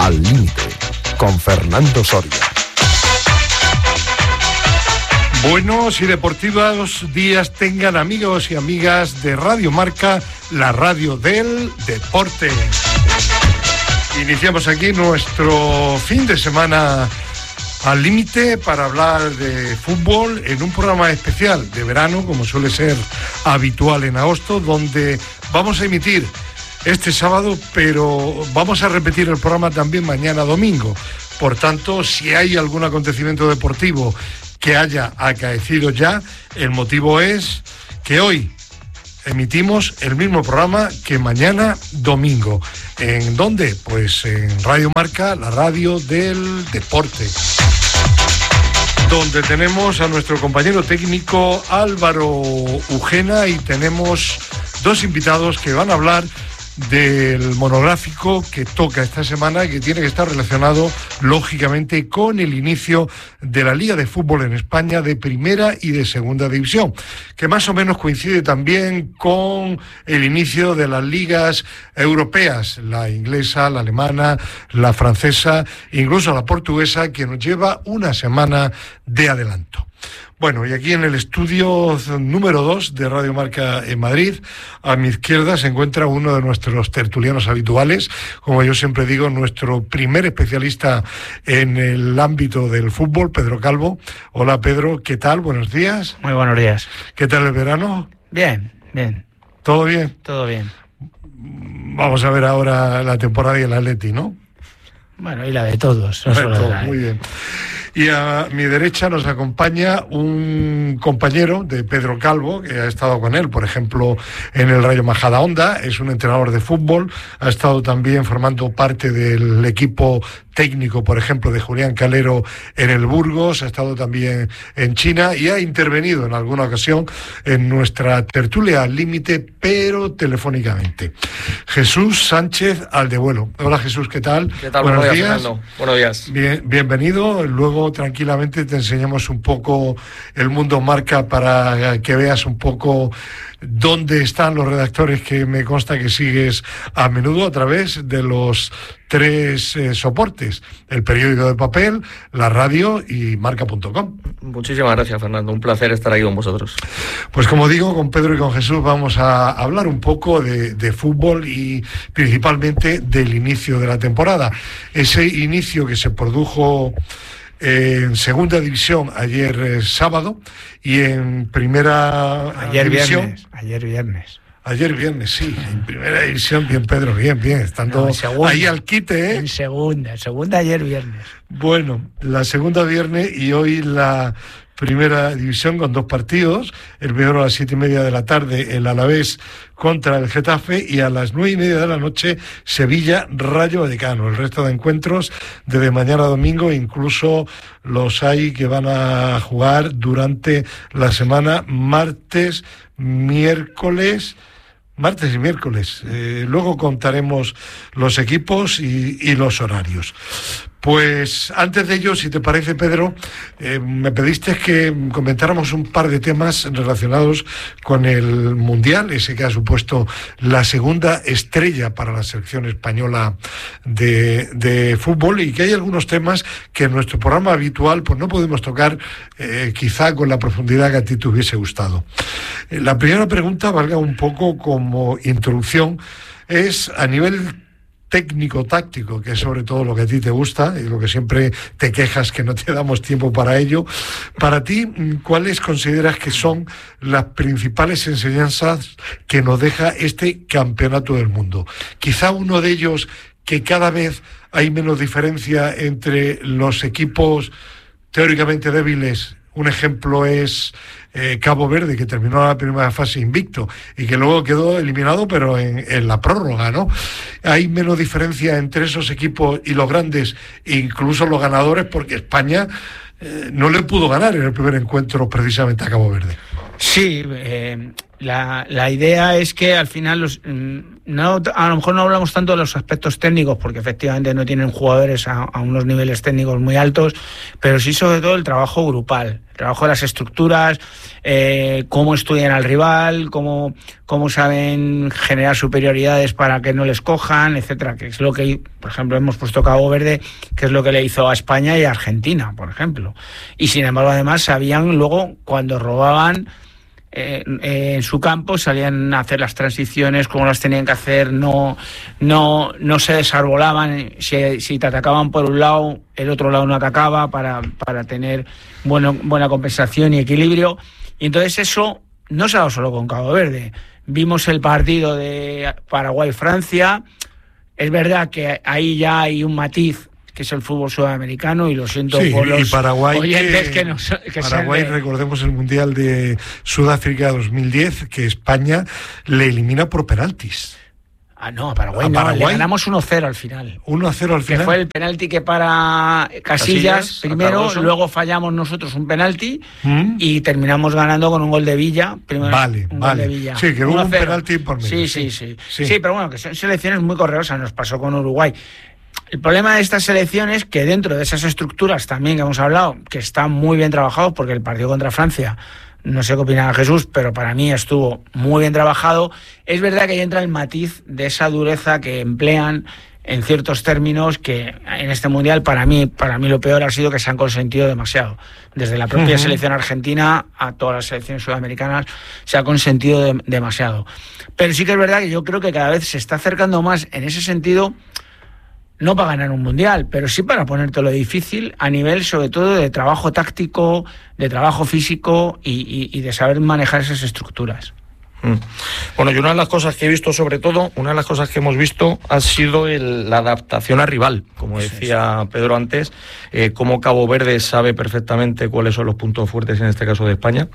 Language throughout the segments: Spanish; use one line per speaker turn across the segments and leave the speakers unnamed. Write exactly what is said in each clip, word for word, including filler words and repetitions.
Al Límite, con Fernando Soria.
Buenos y deportivos días tengan amigos y amigas de Radio Marca, la radio del deporte. Iniciamos aquí nuestro fin de semana al límite para hablar de fútbol en un programa especial de verano, como suele ser habitual en agosto, donde vamos a emitir este sábado, pero vamos a repetir el programa también mañana domingo. Por tanto, si hay algún acontecimiento deportivo que haya acaecido ya, el motivo es que hoy emitimos el mismo programa que mañana domingo. ¿En dónde? Pues en Radio Marca, la radio del deporte, donde tenemos a nuestro compañero técnico Álvaro Ujena y tenemos dos invitados que van a hablar del monográfico que toca esta semana y que tiene que estar relacionado lógicamente con el inicio de la Liga de Fútbol en España de primera y de segunda división, que más o menos coincide también con el inicio de las ligas europeas, la inglesa, la alemana, la francesa, incluso la portuguesa, que nos lleva una semana de adelanto. Bueno, y aquí en el estudio número dos de Radio Marca en Madrid, a mi izquierda se encuentra uno de nuestros tertulianos habituales, como yo siempre digo, nuestro primer especialista en el ámbito del fútbol, Pedro Calvo. Hola Pedro, ¿qué tal? Buenos días.
Muy buenos días.
¿Qué tal el verano?
Bien, bien.
¿Todo bien?
Todo bien.
Vamos a ver ahora la temporada y el Atleti, ¿no?
Bueno, y la de todos. No solo
Todo,
de la...
Muy bien. Y a mi derecha nos acompaña un compañero de Pedro Calvo, que ha estado con él, por ejemplo, en el Rayo Majadahonda, es un entrenador de fútbol, ha estado también formando parte del equipo técnico, por ejemplo, de Julián Calero en el Burgos, ha estado también en China y ha intervenido en alguna ocasión en nuestra tertulia al límite, pero telefónicamente. Jesús Sánchez Aldevuelo. Hola Jesús, ¿qué tal?
¿Qué tal?
Buenos,
Buenos
días.
días, Fernando. Buenos días.
Bien, bienvenido. Luego tranquilamente te enseñamos un poco el mundo Marca para que veas un poco dónde están los redactores que me consta que sigues a menudo a través de los tres eh, soportes, el periódico de papel, la radio y marca punto com.
Muchísimas gracias, Fernando. Un placer estar ahí con vosotros.
Pues como digo, con Pedro y con Jesús vamos a hablar un poco de, de fútbol y principalmente del inicio de la temporada. Ese inicio que se produjo en segunda división ayer eh, sábado y en primera
ayer
división
viernes, ayer viernes
ayer viernes sí, en primera división. Bien Pedro, bien, bien, estando no, segunda, ahí al quite, ¿eh?
En segunda, en segunda ayer viernes.
Bueno, la segunda viernes y hoy la primera división con dos partidos, el primero a las siete y media de la tarde, el Alavés contra el Getafe, y a las nueve y media de la noche Sevilla Rayo Vallecano. El resto de encuentros desde mañana a domingo, incluso los hay que van a jugar durante la semana, martes, miércoles, martes y miércoles. Eh, luego contaremos los equipos y, y los horarios. Pues antes de ello, si te parece, Pedro, eh, me pediste que comentáramos un par de temas relacionados con el Mundial, ese que ha supuesto la segunda estrella para la selección española de, de fútbol, y que hay algunos temas que en nuestro programa habitual pues no podemos tocar eh, quizá con la profundidad que a ti te hubiese gustado. Eh, la primera pregunta, valga un poco como introducción, es a nivel técnico-táctico, que es sobre todo lo que a ti te gusta y lo que siempre te quejas que no te damos tiempo para ello. Para ti, ¿cuáles consideras que son las principales enseñanzas que nos deja este campeonato del mundo? Quizá uno de ellos, que cada vez hay menos diferencia entre los equipos teóricamente débiles. Un ejemplo es eh, Cabo Verde, que terminó la primera fase invicto y que luego quedó eliminado, pero en, en la prórroga, ¿no? Hay menos diferencia entre esos equipos y los grandes, incluso los ganadores, porque España eh, no le pudo ganar en el primer encuentro precisamente a Cabo Verde.
Sí, eh, La, la idea es que al final los, no, a lo mejor no hablamos tanto de los aspectos técnicos, porque efectivamente no tienen jugadores a, a unos niveles técnicos muy altos, pero sí sobre todo el trabajo grupal, el trabajo de las estructuras, eh, cómo estudian al rival, cómo, cómo saben generar superioridades para que no les cojan, etcétera, que es lo que, por ejemplo, hemos puesto Cabo Verde, que es lo que le hizo a España y a Argentina, por ejemplo. Y sin embargo, además, sabían luego cuando robaban Eh, eh, en su campo, salían a hacer las transiciones como las tenían que hacer, no no no se desarbolaban, si, si te atacaban por un lado, el otro lado no atacaba para, para tener bueno, buena compensación y equilibrio. Y entonces eso no se ha dado solo con Cabo Verde. Vimos el partido de Paraguay-Francia, es verdad que ahí ya hay un matiz que es el fútbol sudamericano, y lo siento
sí,
por los
y Paraguay
oyentes
que,
que, nos, que
Paraguay,
sean de...
recordemos el Mundial de Sudáfrica dos mil diez, que España le elimina por penaltis.
Ah, no, a Paraguay
¿A
no,
Paraguay?
le ganamos uno cero al final.
uno a cero al final.
Que fue el penalti que para Casillas,
Casillas
primero, luego fallamos nosotros un penalti
¿Mm?
y terminamos ganando con un gol de Villa. Primero,
Vale,
un
vale.
Gol de Villa.
Sí, que hubo
uno
un
cero.
penalti por medio.
Sí, sí, sí, sí. Sí, pero bueno, que son selecciones muy correosas, nos pasó con Uruguay. El problema de estas selecciones, que dentro de esas estructuras también que hemos hablado, que están muy bien trabajados, porque el partido contra Francia, no sé qué opinaba Jesús, pero para mí estuvo muy bien trabajado, es verdad que ahí entra el matiz de esa dureza que emplean en ciertos términos, que en este Mundial para mí, para mí lo peor ha sido que se han consentido demasiado. Desde la propia uh-huh. selección argentina a todas las selecciones sudamericanas se ha consentido de, demasiado. Pero sí que es verdad que yo creo que cada vez se está acercando más en ese sentido, no para ganar un mundial, pero sí para ponértelo difícil a nivel sobre todo de trabajo táctico, de trabajo físico y, y, y de saber manejar esas estructuras.
Bueno, y una de las cosas que he visto, sobre todo, una de las cosas que hemos visto ha sido el, la adaptación al rival. Como decía sí, sí. Pedro antes, eh, cómo Cabo Verde sabe perfectamente cuáles son los puntos fuertes, en este caso de España,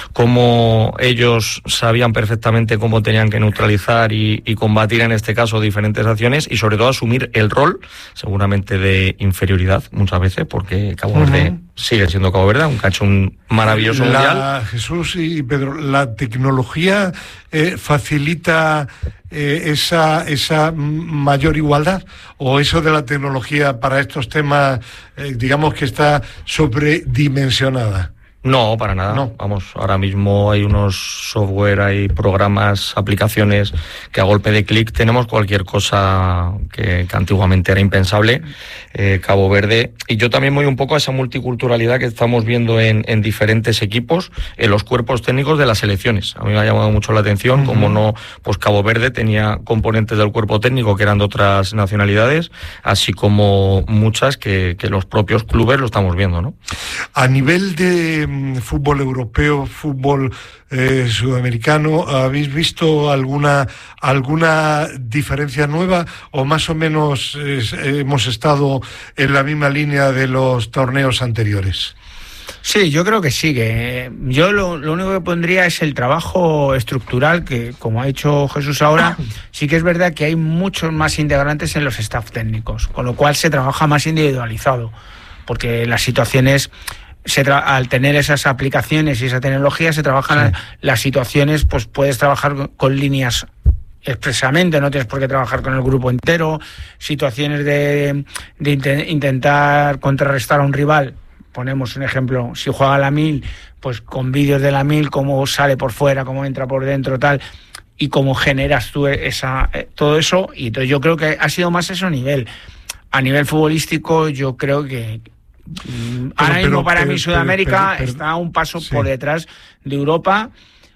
cómo ellos sabían perfectamente cómo tenían que neutralizar y, y combatir, en este caso, diferentes acciones, y sobre todo asumir el rol, seguramente de inferioridad, muchas veces, porque Cabo uh-huh. Verde sigue siendo Cabo Verde, aunque ha hecho un maravilloso
la,
mundial.
Jesús y Pedro, la tecnología eh, facilita eh, esa, esa mayor igualdad, o eso de la tecnología para estos temas, eh, digamos que está sobredimensionada.
No, para nada. No. Vamos, ahora mismo hay unos software, hay programas, aplicaciones que a golpe de clic tenemos cualquier cosa que, que antiguamente era impensable. Eh, Cabo Verde. Y yo también voy un poco a esa multiculturalidad que estamos viendo en, en diferentes equipos, en los cuerpos técnicos de las selecciones. A mí me ha llamado mucho la atención, uh-huh. como no, pues Cabo Verde tenía componentes del cuerpo técnico que eran de otras nacionalidades, así como muchas que, que los propios clubes lo estamos viendo, ¿no?
A nivel de fútbol europeo, fútbol eh, sudamericano, ¿habéis visto alguna alguna diferencia nueva, o más o menos eh, hemos estado en la misma línea de los torneos anteriores?
Sí, yo creo que sí. Que yo lo, lo único que pondría es el trabajo estructural, que como ha dicho Jesús ahora, sí que es verdad que hay muchos más integrantes en los staff técnicos, con lo cual se trabaja más individualizado, porque las situaciones... Se tra- al tener esas aplicaciones y esa tecnología se trabajan sí. las situaciones, pues puedes trabajar con, con líneas expresamente, no tienes por qué trabajar con el grupo entero, situaciones de, de int- intentar contrarrestar a un rival. Ponemos un ejemplo, si juega a la mil, pues con vídeos de la mil, cómo sale por fuera, cómo entra por dentro, tal, y cómo generas tú esa, todo eso. Y entonces yo creo que ha sido más ese nivel. A nivel futbolístico, yo creo que Pero, ahora mismo pero, para pero, mí Sudamérica pero, pero, pero, está un paso sí. por detrás de Europa,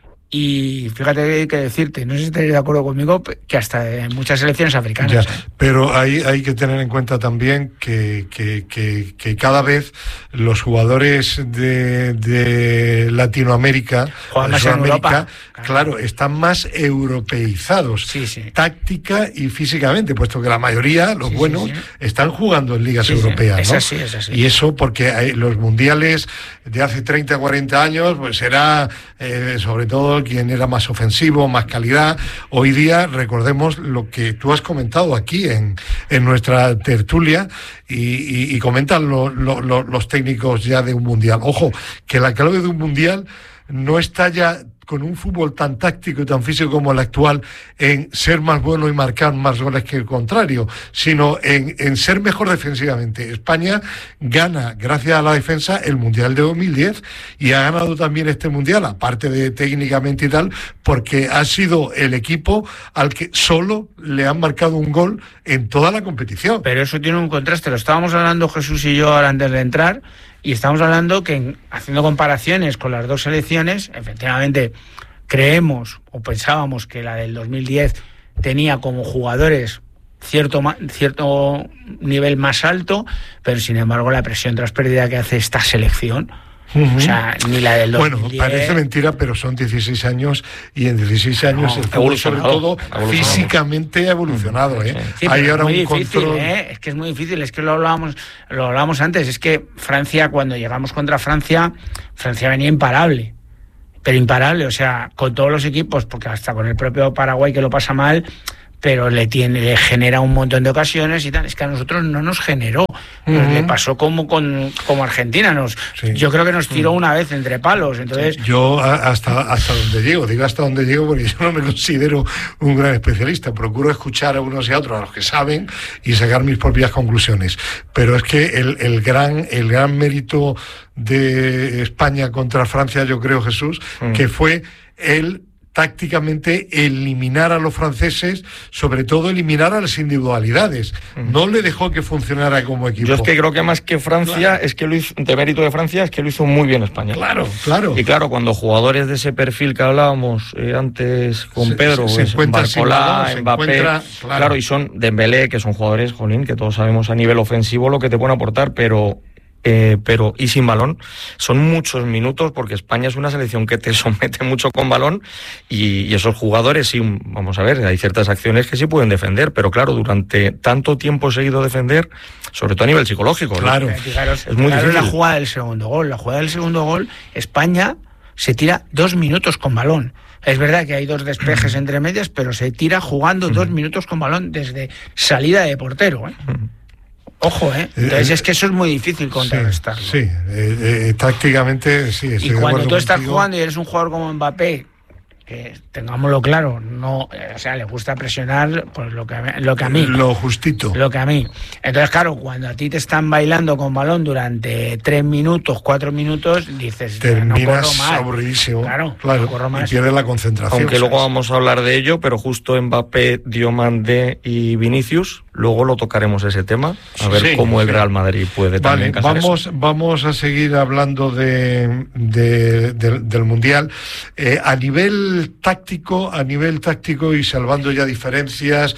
y fíjate que decirte, no sé si estaréis de acuerdo conmigo, que hasta en muchas selecciones africanas.
Ya,
¿eh?
Pero hay, hay que tener en cuenta también que, que, que, que cada vez los jugadores de, de Latinoamérica,
Juegan
de
más
Sudamérica,
en Europa,
claro. claro, están más europeizados,
sí, sí.
táctica y físicamente, puesto que la mayoría, los
sí,
buenos, sí, sí. están jugando en ligas
sí,
europeas,
sí. Es
¿no?
así, es así.
Y eso porque hay, los mundiales de hace treinta, cuarenta años, pues era eh, sobre todo quien era más ofensivo, más calidad. Hoy día, recordemos lo que tú has comentado aquí en, en nuestra tertulia, y, y, y comentan lo, lo, lo, los técnicos ya de un mundial. Ojo, que la clave de un mundial no está ya con un fútbol tan táctico y tan físico como el actual, en ser más bueno y marcar más goles que el contrario, sino en, en ser mejor defensivamente. España gana, gracias a la defensa, el Mundial de dos mil diez y ha ganado también este Mundial, aparte de técnicamente y tal, porque ha sido el equipo al que solo le han marcado un gol en toda la competición.
Pero eso tiene un contraste, lo estábamos hablando Jesús y yo ahora antes de entrar, y estamos hablando que, haciendo comparaciones con las dos selecciones, efectivamente creemos o pensábamos que la del dos mil diez tenía como jugadores cierto, cierto nivel más alto, pero sin embargo la presión tras pérdida que hace esta selección, uh-huh. o sea, ni la del dos mil diez...
Bueno, parece mentira, pero son dieciséis años y en dieciséis años no, el fútbol, sobre todo físicamente ha evolucionado, ¿eh?
Sí, hay ahora un difícil, control... ¿eh? Es que es muy difícil, es que lo hablábamos, lo hablábamos antes, es que Francia, cuando llegamos contra Francia, Francia venía imparable, pero imparable, o sea, con todos los equipos, porque hasta con el propio Paraguay que lo pasa mal, pero le tiene, le genera un montón de ocasiones y tal. Es que a nosotros no nos generó. Uh-huh. Le pasó como con como Argentina. Nos, sí. Yo creo que nos tiró uh-huh. una vez entre palos. Entonces,
sí. Yo hasta, hasta donde llego, digo hasta donde llego porque yo no me considero un gran especialista. Procuro escuchar a unos y a otros, a los que saben, y sacar mis propias conclusiones. Pero es que el, el gran, el gran mérito de España contra Francia, yo creo, Jesús, uh-huh. que fue el tácticamente eliminar a los franceses, sobre todo eliminar a las individualidades. No le dejó que funcionara como equipo.
Yo es que creo que más que Francia, claro. es que lo hizo, de mérito de Francia, es que lo hizo muy bien España.
Claro, claro.
Y claro, cuando jugadores de ese perfil que hablábamos eh, antes con
se,
Pedro,
se, se
pues, Barcola, Mbappé,
claro.
claro, y son Dembélé, que son jugadores, jolín, que todos sabemos a nivel ofensivo lo que te pueden aportar, pero... Eh, pero y sin balón son muchos minutos, porque España es una selección que te somete mucho con balón y, y esos jugadores sí, vamos a ver, hay ciertas acciones que sí pueden defender, pero claro, durante tanto tiempo seguido defender, sobre todo a nivel psicológico,
claro,
fijaros, es muy difícil. La jugada del segundo gol, la jugada del segundo gol, España se tira dos minutos con balón. Es verdad que hay dos despejes entre medias, pero se tira jugando dos minutos con balón desde salida de portero, ¿eh? Ojo, ¿eh? Entonces eh, es que eso es muy difícil contrarrestarlo.
Sí, sí. Eh, eh, tácticamente sí.
Y cuando tú estás contigo. jugando y eres un jugador como Mbappé, que tengámoslo claro, no, o sea, le gusta presionar pues lo que, lo que a mí.
Lo justito.
Lo que a mí. Entonces, claro, cuando a ti te están bailando con balón durante tres minutos, cuatro minutos, dices,
terminas
no corro más.
aburridísimo.
Claro,
claro,
no corro más.
Y pierdes la concentración.
Aunque
¿sabes?
Luego vamos a hablar de ello, pero justo Mbappé, Diomandé y Vinicius, luego lo tocaremos ese tema, a ver sí, cómo el Real Madrid puede también
vale, vamos, eso. Vamos a seguir hablando de, de, de del Mundial. Eh, a nivel táctico, a nivel táctico y salvando ya diferencias,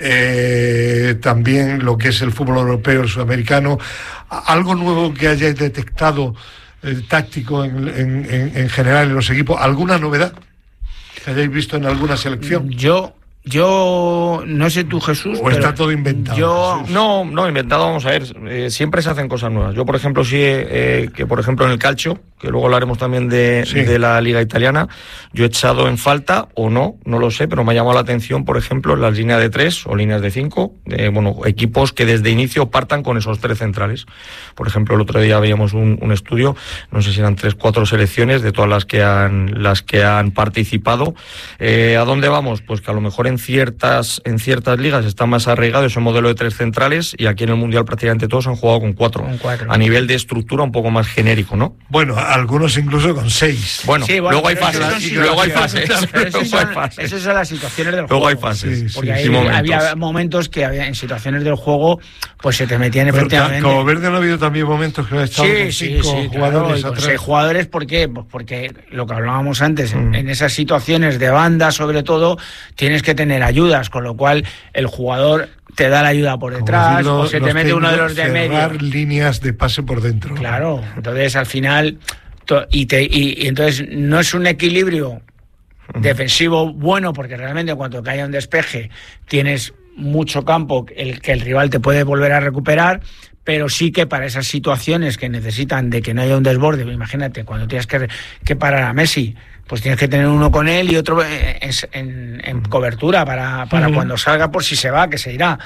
eh, también lo que es el fútbol europeo, el sudamericano, algo nuevo que hayáis detectado eh, táctico en, en, en, en general en los equipos, ¿alguna novedad que hayáis visto en alguna selección?
Yo Yo no sé tú, Jesús,
o está todo inventado.
Yo no, no inventado. Vamos a ver, eh, siempre se hacen cosas nuevas. Yo, por ejemplo, sí eh, que por ejemplo en el calcio, que luego hablaremos también de, sí. de la liga italiana, yo he echado en falta o no, no lo sé, pero me ha llamado la atención, por ejemplo, las líneas de tres o líneas de cinco, de, bueno, equipos que desde inicio partan con esos tres centrales. Por ejemplo, el otro día veíamos un, un estudio, no sé si eran tres, cuatro selecciones de todas las que han las que han participado. Eh, ¿A dónde vamos? Pues que a lo mejor en En ciertas, en ciertas ligas está más arraigado ese modelo de tres centrales y aquí en el Mundial prácticamente todos han jugado con cuatro.
Con cuatro.
A nivel de estructura un poco más genérico, ¿no?
Bueno, algunos incluso con seis.
Bueno, sí, bueno luego hay fases.
Sí,
sí, luego hay fases.
Esas son las situaciones del
luego
juego.
Luego hay fases.
Sí, porque sí, hay, momentos. había momentos que había, en situaciones del juego pues se te metían
Pero
efectivamente.
Como Verde no ha habido también momentos que han estado
sí,
con cinco
sí, sí,
jugadores
claro,
atrás.
Seis jugadores, ¿por qué? Pues porque lo que hablábamos antes, mm. en, en esas situaciones de banda sobre todo, tienes que tener ayudas, con lo cual el jugador te da la ayuda por detrás, lo, o se te mete uno de los de medio.
Cerrar líneas de pase por dentro.
Claro, entonces al final, to, y, te, y, y entonces no es un equilibrio mm. defensivo bueno, porque realmente en cuanto que haya un despeje tienes mucho campo el que el rival te puede volver a recuperar, pero sí que para esas situaciones que necesitan de que no haya un desborde, imagínate, cuando tienes que, que parar a Messi, pues tienes que tener uno con él y otro en, en, en cobertura para, para uh-huh. cuando salga, por si se va, que se irá.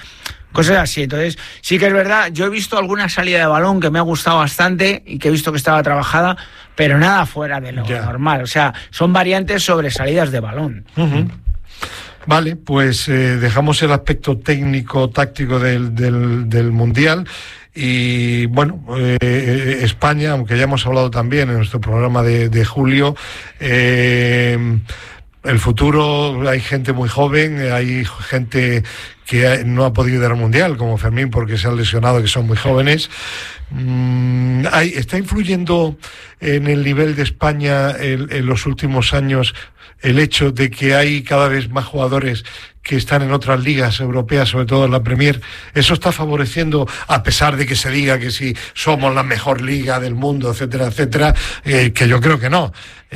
Cosas así. Entonces, sí que es verdad, yo he visto alguna salida de balón que me ha gustado bastante y que he visto que estaba trabajada, pero nada fuera de lo ya. normal. O sea, son variantes sobre salidas de balón.
Uh-huh. Vale, pues eh, dejamos el aspecto técnico, táctico del, del, del Mundial. Y bueno, eh, España, aunque ya hemos hablado también en nuestro programa de, de julio, eh, el futuro, hay gente muy joven, hay gente que no ha podido ir al Mundial, como Fermín, porque se han lesionado, que son muy jóvenes. Mm, hay, ¿Está influyendo en el nivel de España el, en los últimos años el hecho de que hay cada vez más jugadores que están en otras ligas europeas, sobre todo en la Premier? ¿Eso está favoreciendo, a pesar de que se diga que si somos la mejor liga del mundo, etcétera, etcétera, eh, que yo creo que no?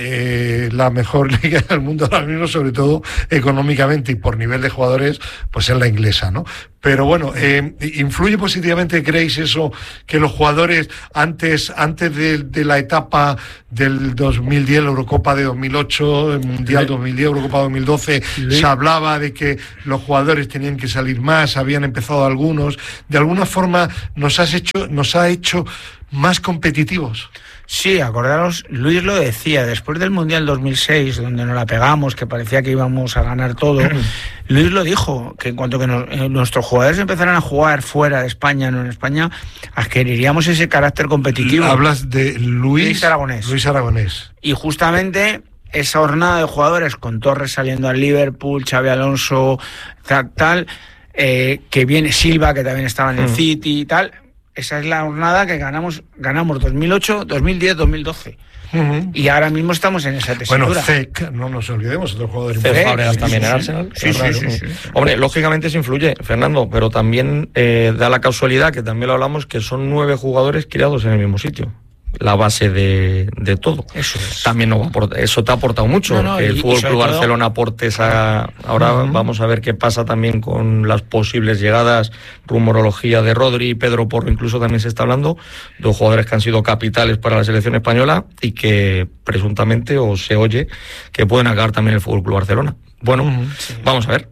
Eh, la mejor liga del mundo ahora mismo, sobre todo económicamente y por nivel de jugadores, pues es la inglesa, ¿no? Pero bueno, eh, ¿influye positivamente, creéis eso, que los jugadores antes antes de, de la etapa del dos mil diez, la Eurocopa de dos mil ocho, el Mundial dos mil diez, Eurocopa dos mil doce, sí. se hablaba de que los jugadores tenían que salir más, habían empezado algunos, de alguna forma nos has hecho, nos ha hecho más competitivos?
Sí, acordaros, Luis lo decía, después del Mundial dos mil seis, donde nos la pegamos, que parecía que íbamos a ganar todo, Luis lo dijo, que en cuanto que nos, eh, nuestros jugadores empezaran a jugar fuera de España, no en España, adquiriríamos ese carácter competitivo.
Hablas de Luis,
Luis Aragonés.
Luis Aragonés.
Y justamente esa jornada de jugadores, con Torres saliendo al Liverpool, Xabi Alonso, tal, tal eh, que viene Silva, que también estaba en el mm. City y tal. Esa es la jornada que ganamos ganamos dos mil ocho, dos mil diez, dos mil doce. Uh-huh. Y ahora mismo estamos en esa tesitura.
Bueno, Cech, no nos olvidemos, otro jugador
Cech Fábregas también en Arsenal.
Sí, sí, sí, sí, sí.
Hombre, lógicamente se influye, Fernando, pero también eh, da la casualidad, que también lo hablamos, que son nueve jugadores criados en el mismo sitio. La base de, de todo.
Eso es.
También no, eso te ha aportado mucho. No, no, que el Fútbol Club Barcelona aporte esa. Ahora uh-huh. vamos a ver qué pasa también con las posibles llegadas, rumorología de Rodri y Pedro Porro, incluso también se está hablando, dos jugadores que han sido capitales para la selección española y que presuntamente, o se oye, que pueden acabar también el Fútbol Club Barcelona. Bueno, uh-huh. sí. vamos a ver.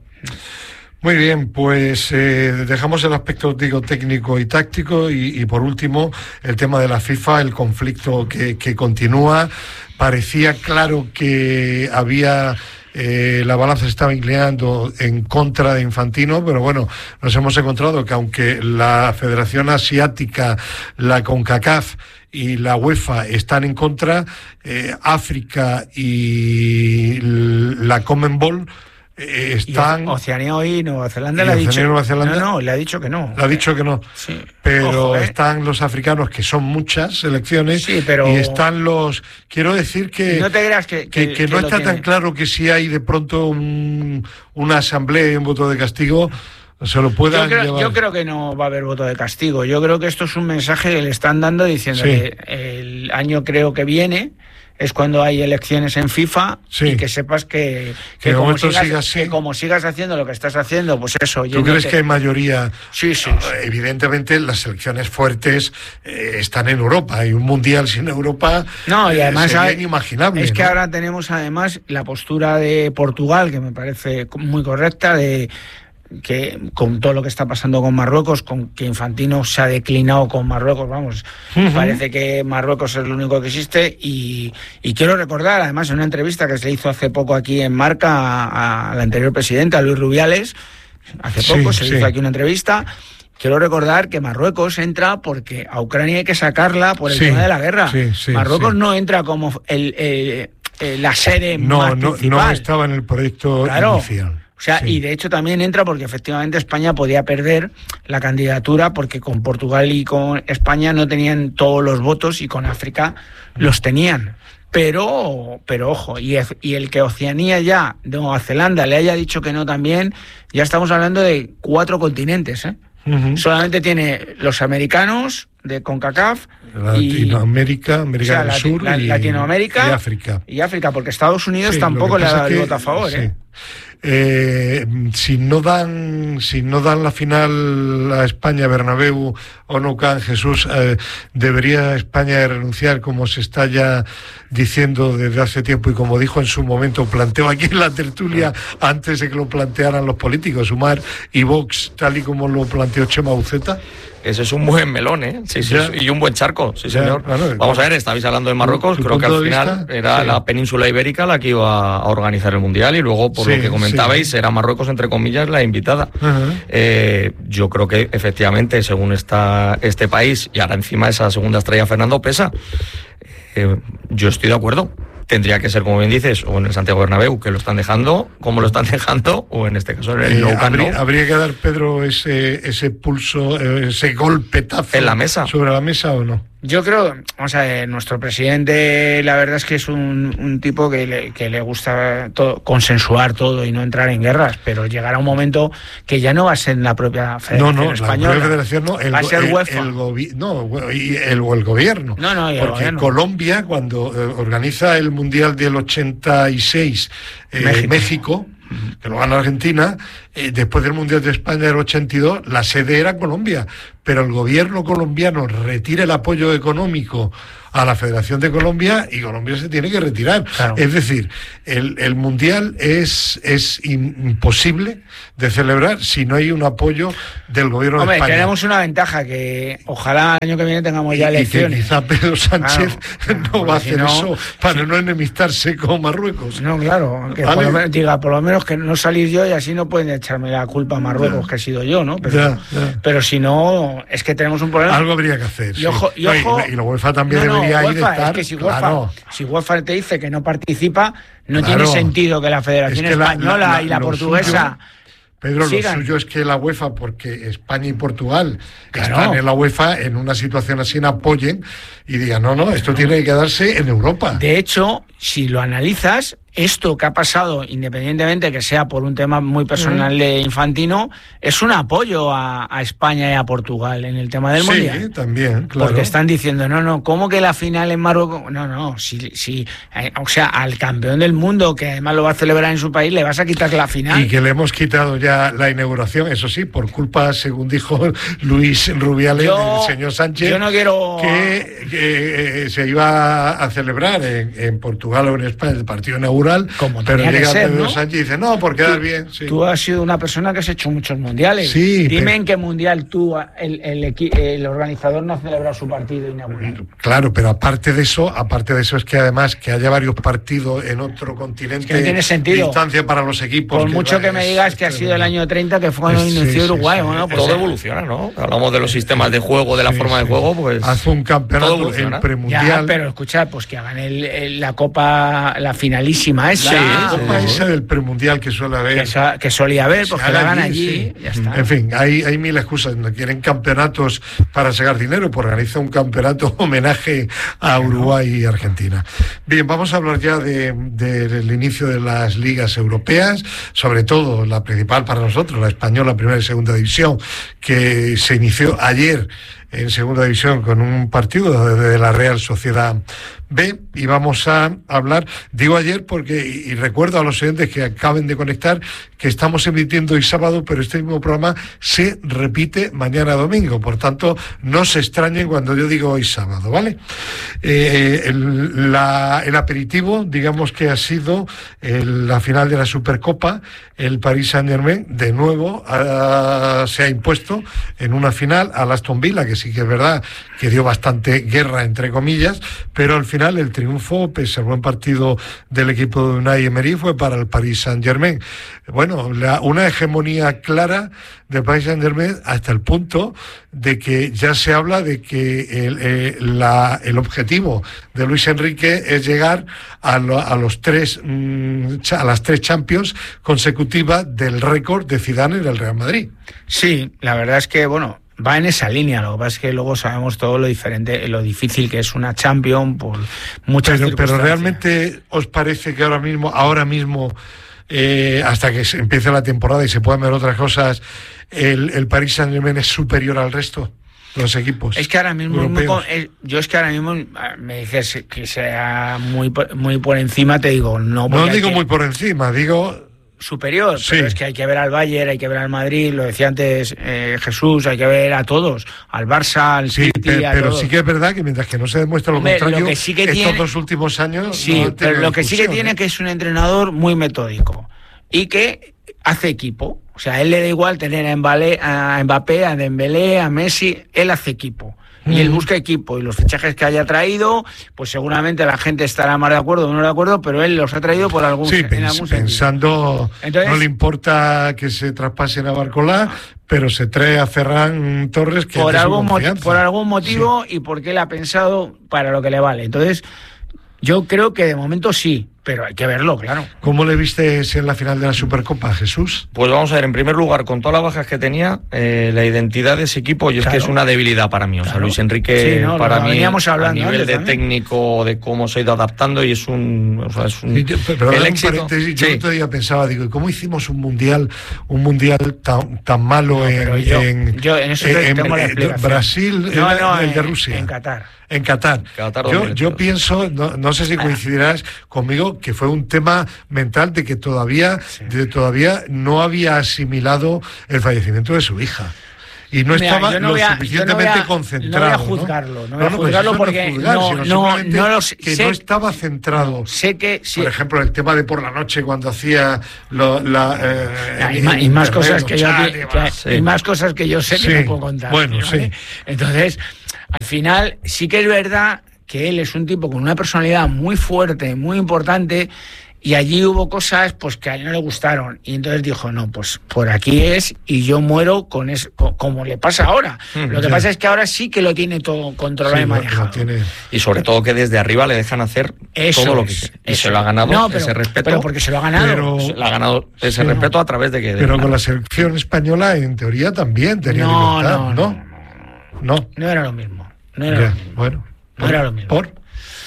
Muy bien, pues eh, dejamos el aspecto, digo, técnico y táctico y, y por último el tema de la FIFA, el conflicto que, que continúa. Parecía claro que había... Eh, la balanza se estaba inclinando en contra de Infantino, pero bueno, nos hemos encontrado que aunque la Federación Asiática, la CONCACAF y la UEFA están en contra, eh, África y la CONMEBOL están...
Y Oceanía hoy, Nueva Zelanda le ha dicho...
Nueva Zelanda,
no, no, le ha dicho que no.
Le ha dicho que no.
Sí.
Pero
Ojo, ¿eh?
están los africanos, que son muchas selecciones,
sí, pero...
y están los... Quiero decir que...
No te creas que...
Que, que, que no está
tiene.
tan claro que si hay de pronto un, una asamblea y un voto de castigo... Se lo puedan
yo creo,
llevar.
Yo creo que no va a haber voto de castigo. Yo creo que esto es un mensaje que le están dando diciendo
sí.
que el año creo que viene es cuando hay elecciones en FIFA
sí.
y que sepas que, que,
que,
como sigas,
siga así.
que como sigas haciendo lo que estás haciendo, pues eso.
¿Tú crees que hay mayoría?
Sí, sí, sí.
Evidentemente las selecciones fuertes eh, están en Europa y un mundial sin Europa
no, y además
eh, sería
hay,
inimaginable.
Es que
¿no?
ahora tenemos además la postura de Portugal, que me parece muy correcta, de... que con todo lo que está pasando con Marruecos, con que Infantino se ha declinado con Marruecos, vamos, uh-huh. parece que Marruecos es lo único que existe y, y quiero recordar, además, en una entrevista que se hizo hace poco aquí en Marca al anterior presidente, a Luis Rubiales, hace poco sí, se sí. hizo aquí una entrevista. Quiero recordar que Marruecos entra porque a Ucrania hay que sacarla por el sí, tema de la guerra.
Sí, sí,
Marruecos
sí.
no entra como el, el, el, la sede
no,
más
no,
principal.
No estaba en el proyecto
claro.
inicial.
O sea,
sí.
y de hecho también entra porque efectivamente España podía perder la candidatura porque con Portugal y con España no tenían todos los votos y con África los tenían. Pero, pero ojo, y, y el que Oceanía ya, de Nueva Zelanda, le haya dicho que no también, ya estamos hablando de cuatro continentes, ¿eh? Uh-huh. Solamente tiene los americanos de CONCACAF,
Latinoamérica, América
o sea,
del
Lati-
Sur
la,
y,
Latinoamérica
y África.
Y África, porque Estados Unidos
sí,
tampoco le ha dado el
que,
voto a favor,
sí.
¿eh?
eh, si no dan si no dan la final a España, Bernabéu o Nou Camp, Jesús, eh, ¿debería España renunciar, como se está ya diciendo desde hace tiempo y como dijo en su momento, planteó aquí en la tertulia antes de que lo plantearan los políticos, Sumar y Vox, tal y como lo planteó Chema Uceta?
Ese es un buen melón, ¿eh? Sí, sí, y un buen charco, sí, ya, señor. Claro, Vamos a ver, estabais hablando de Marruecos, creo que al final vista, era sí. la península ibérica la que iba a organizar el Mundial y luego, por sí, lo que comentabais, sí. era Marruecos, entre comillas, la invitada. Uh-huh. Eh, yo creo que, efectivamente, según está este país, y ahora encima esa segunda estrella Fernando pesa, eh, yo estoy de acuerdo. Tendría que ser, como bien dices, o en el Santiago Bernabéu, que lo están dejando, como lo están dejando, o en este caso en el Nou Camp.
¿Habría, ¿Habría que dar, Pedro, ese, ese pulso, ese golpetazo
en la mesa,
sobre la mesa o no?
Yo creo, vamos a ver, nuestro presidente, la verdad es que es un, un tipo que le, que le gusta todo, consensuar todo y no entrar en guerras, pero llegará un momento que ya no va a ser la propia Federación
no, no,
Española.
La propia Federación no, el,
va a ser
el,
UEFA.
El, gobi- no, el, el, el gobierno.
No, no, y el
Porque
gobierno.
Colombia, cuando eh, organiza el Mundial del ochenta y seis, eh, México, México que lo gana Argentina, eh, después del Mundial de España del ochenta y dos, la sede era Colombia, pero el gobierno colombiano retira el apoyo económico a la Federación de Colombia y Colombia se tiene que retirar. Claro. Es decir, el, el Mundial es, es imposible de celebrar si no hay un apoyo del gobierno
Hombre,
de España.
Tenemos una ventaja, que ojalá el año que viene tengamos ya
y,
elecciones.
Y que quizá Pedro Sánchez
claro,
no va a hacer
si no,
eso para
sí.
no enemistarse con Marruecos.
No, claro, que
¿Vale?
por lo menos, diga, por lo menos que no salir yo y así no pueden echarme la culpa a Marruecos, ya. que he sido yo, ¿no? Pero,
ya, ya.
pero si no, es que tenemos un problema.
Algo habría que hacer.
Y, ojo,
sí.
y, ojo,
no, y, y la UEFA también
no, no,
debería
UEFA,
ir a estar.
Es que si UEFA,
claro.
si UEFA te dice que no participa, no
claro.
tiene sentido que la Federación
es que
Española
la, la,
y la portuguesa...
Suyo, Pedro,
sigan.
Lo suyo es que la UEFA, porque España y Portugal
claro.
están en la UEFA, en una situación así, apoyen y digan, no, no, esto tiene que quedarse en Europa.
De hecho, si lo analizas, esto que ha pasado, independientemente que sea por un tema muy personal de Infantino, es un apoyo a, a España y a Portugal en el tema del
sí,
Mundial.
Sí, también, claro.
Porque están diciendo, no, no, ¿cómo que la final en Marruecos? No, no, si, si, eh, o sea, al campeón del mundo, que además lo va a celebrar en su país, le vas a quitar la final.
Y que le hemos quitado ya la inauguración, eso sí, por culpa, según dijo Luis Rubiales, yo, del señor Sánchez,
yo no quiero...
que, que eh, se iba a celebrar en, en Portugal o en España el partido inaugural.
Como
pero llega
ser,
Pedro
¿no?
Sánchez y dice, no, por quedar
tú,
bien. Sí.
Tú has sido una persona que has hecho muchos mundiales.
Sí,
Dime
pero...
en qué mundial tú, el, el, el, el organizador no ha celebrado su partido inaugural.
Claro, pero aparte de eso, aparte de eso es que además que haya varios partidos en otro continente,
es que no tiene sentido.
Distancia para los equipos.
Por
que
mucho
va,
que me
es,
digas
es,
que
es,
ha sido el año treinta, que fue cuando
sí,
inició
sí,
Uruguay,
sí,
bueno,
sí,
pues
todo evoluciona, ¿no? Hablamos de los sistemas de juego, de la
sí,
forma
sí.
de juego, pues
hace un campeonato el premundial.
Ya, pero escucha, pues que hagan el, el, la copa, la finalísima esa.
Sí, la copa sí, esa sí. del premundial que suele haber.
Que, so, que solía haber, porque pues la hagan allí,
sí.
ya está.
En fin, hay, hay mil excusas. No quieren campeonatos para sacar dinero, pues organiza un campeonato homenaje a Uruguay y Argentina. Bien, vamos a hablar ya de, de, del inicio de las ligas europeas, sobre todo la principal para nosotros, la española, primera y segunda división, que se inició ayer en segunda división con un partido de la Real Sociedad B, y vamos a hablar, digo ayer porque, y, y recuerdo a los oyentes que acaben de conectar, que estamos emitiendo hoy sábado, pero este mismo programa se repite mañana domingo, por tanto no se extrañen cuando yo digo hoy sábado, ¿vale? Eh, el, la, el aperitivo, digamos que ha sido el, la final de la Supercopa, el Paris Saint-Germain de nuevo ha, se ha impuesto en una final al Aston Villa, que sí que es verdad que dio bastante guerra, entre comillas, pero al final el triunfo, pese al buen partido del equipo de Unai Emery, fue para el Paris Saint-Germain. Bueno, la, una hegemonía clara del Paris Saint-Germain hasta el punto de que ya se habla de que el, eh, la, el objetivo de Luis Enrique es llegar a, lo, a los tres mmm, a las tres Champions consecutivas del récord de Zidane en el Real Madrid.
Sí, la verdad es que, bueno, va en esa línea, lo que pasa es que luego sabemos todo lo diferente, lo difícil que es una Champions por muchas
pero,
circunstancias.
Pero realmente os parece que ahora mismo, ahora mismo, eh, hasta que se empiece la temporada y se puedan ver otras cosas, el, el Paris Saint-Germain es superior al resto de los equipos?
Es que ahora mismo, muy, yo es que ahora mismo me dices que sea muy, muy por encima, te digo, no.
No digo que... muy por encima, digo
superior,
Sí.
pero es que hay que ver al Bayern, hay que ver al Madrid, lo decía antes eh, Jesús, hay que ver a todos, al Barça, al
Sí,
City,
pe-
a
pero
todos.
sí que es verdad que mientras que no se demuestra lo
Hombre,
contrario,
lo que sí que
estos
tiene-
dos últimos años...
Sí,
no han
pero
tenido
lo que sí que
discusión,
tiene
¿eh?
que es un entrenador muy metódico y que hace equipo. O sea, a él le da igual tener a Mbappé, a, Mbappé, a Dembélé, a Messi, él hace equipo. Y él busca equipo, y los fichajes que haya traído, pues seguramente la gente estará más de acuerdo o menos de acuerdo, pero él los ha traído por algún,
Sí,
en
pens-
algún sentido.
pensando,
Entonces-
no le importa que se traspasen a Barcolá, pero se trae a Ferran Torres, que
por
es de su
algún, mo-
confianza.
por algún motivo y porque él ha pensado para lo que le vale. Entonces, yo creo que de momento sí, pero hay que verlo, claro.
¿Cómo le viste en la final de la Supercopa, Jesús?
Pues vamos a ver, en primer lugar, con todas las bajas que tenía, eh, la identidad de ese equipo, y es
Claro.
que es una debilidad para mí. O sea,
Claro.
Luis Enrique,
Sí, no,
para
lo
mí,
veníamos
a
hablando
nivel
antes
de
también.
técnico, de cómo se ha ido adaptando, y es un... O sea, es un
Sí, yo- pero
el
un
éxito...
paréntesis, yo
Sí.
el otro día pensaba, digo, ¿y cómo hicimos un mundial, un mundial tan, tan malo
No,
en,
pero yo-
en,
yo en eso te- tengo la explicación.
Brasil,
No,
el,
no,
el de
en-
Rusia?
en Qatar.
En Qatar.
Qatar
yo,
dos mil veintidós.
yo pienso, no, no sé si coincidirás conmigo, que fue un tema mental de que todavía, de todavía no había asimilado el fallecimiento de su hija. Y no
Mira,
estaba
yo no
lo
voy a-
suficientemente
yo no voy a-
concentrado.
no voy a juzgarlo, no voy a
pues
juzgarlo
eso
porque
es juzgar,
no-
sino
no-
simplemente
no lo sé-
que
sé-
no estaba centrado.
Sé que sí.
Por ejemplo, el tema de por la noche cuando hacía lo- la... eh,
Ah, y,
el
ma- y más
internet,
cosas
los
que yo
chats
aquí-
y
que-
demás.
Sí.
y más cosas que yo sé que
Sí,
no puedo contar.
bueno,
¿vale?
sí.
Entonces, al final sí que es verdad que él es un tipo con una personalidad muy fuerte, muy importante, y allí hubo cosas pues que a él no le gustaron, y entonces dijo, no, pues por aquí es, y yo muero con eso, co- como le pasa ahora.
Mm,
Lo que
ya.
pasa es que ahora sí que lo tiene todo controlado
Sí,
y
lo- lo
manejado.
tiene.
Y sobre todo que desde arriba le dejan hacer
Eso
todo lo que
es,
quiere. Y
eso.
se lo ha ganado
No, pero-
ese respeto.
pero porque se lo ha ganado.
Pero-
Se le ha ganado ese
Sí,
respeto a través de que... de
Pero
ganar.
con la selección española, en teoría, también tenía
No,
libertad,
no,
¿no?
no,
No.
No era lo mismo. No era
Ya,
lo mismo.
bueno.
No era lo mismo.
¿Por?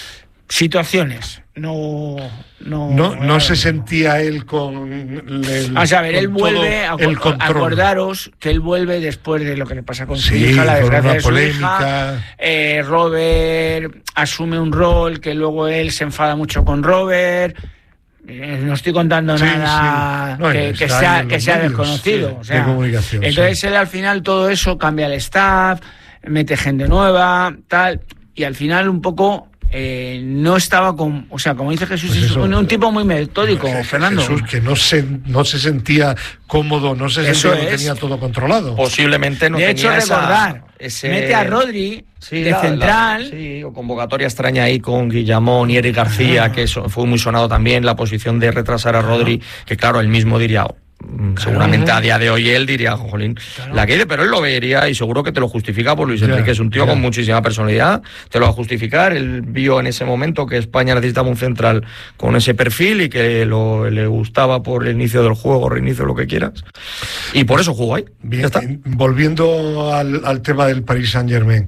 Situaciones. No, no,
No,
era
no
lo
se
mismo.
sentía él con el,
A saber, él
con todo
vuelve, a
el control.
acordaros que él vuelve después de lo que le pasa con su
Sí,
hija, la
con
desgracia
una
de su
polémica.
hija. Eh, Robert asume un rol que luego él se enfada mucho con Robert. Eh, no estoy contando
Sí,
nada
sí. No,
que,
está
que
ahí
sea,
en
que
los
sea
medios,
desconocido.
sí,
o sea,
de comunicación,
entonces
sí.
él al final todo eso cambia el staff, mete gente nueva, tal, y al final un poco eh, no estaba con, o sea, como dice Jesús,
Pues
es
eso,
un, un tipo muy metódico,
Je-
Fernando.
Jesús, que no se, no se sentía cómodo, no se
Eso
sentía que
es.
tenía todo controlado.
Posiblemente no
de
tenía
hecho,
esa-
recordar,
ese-
mete a Rodri
Sí,
de
la-
central.
la- sí, o convocatoria extraña ahí con Guillamón y Eric García,
Ah.
que eso fue muy sonado también, la posición de retrasar a Rodri, que claro, él mismo diría, mm, seguramente a día de hoy él diría, jolín,
Claro.
la que hay, pero él lo vería y seguro que te lo justifica por Luis
Ya,
Enrique, es un tío
ya.
con muchísima personalidad, te lo va a justificar, él vio en ese momento que España necesitaba un central con ese perfil y que lo, le gustaba por el inicio del juego, reinicio, lo que quieras, y por eso jugó ahí.
Bien,
Ya está.
eh, volviendo al, al tema del Paris Saint-Germain.